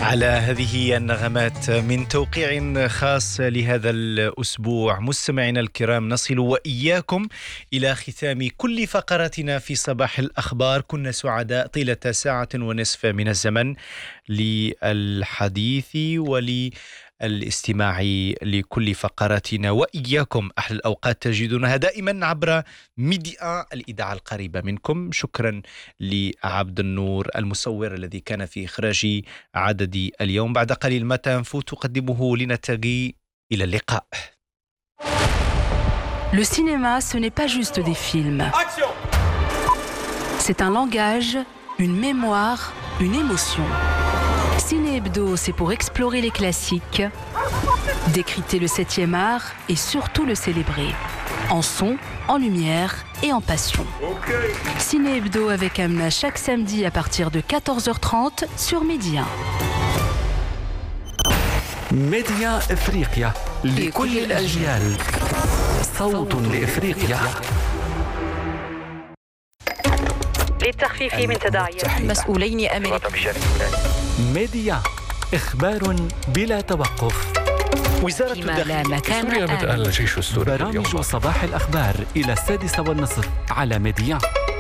على هذه النغمات من توقيع خاص لهذا الأسبوع. مستمعينا الكرام، نصل وإياكم إلى ختام كل فقراتنا في صباح الأخبار. كنا سعداء طيلة ساعة ونصف من الزمن للحديث والاستماع لكل فقراتنا، وإياكم أحلى الأوقات تجدونها دائما عبر ميديا الإذاعة القريبة منكم. شكرا لعبد النور المصور الذي كان في إخراج عدد اليوم. بعد قليل ما تنفوت تقدمه لنلتقي. إلى اللقاء. Le cinéma, ce n'est pas juste des films. C'est un langage, une mémoire, une émotion. Ciné Hebdo, c'est pour explorer les classiques, décrypter le 7e art et surtout le célébrer. En son, en lumière et en passion. Ciné Hebdo avec Amna chaque samedi à partir de 14h30 sur Média. ميديا إفريقيا لكل الأجيال، صوت لإفريقيا. للتخفيف من تداعيات مسؤولين أمريكيين. ميديا، إخبار بلا توقف. وزارة الداخلية سوريا بدأ الجيش السوري برامج صباح الأخبار إلى 6:30 على ميديا.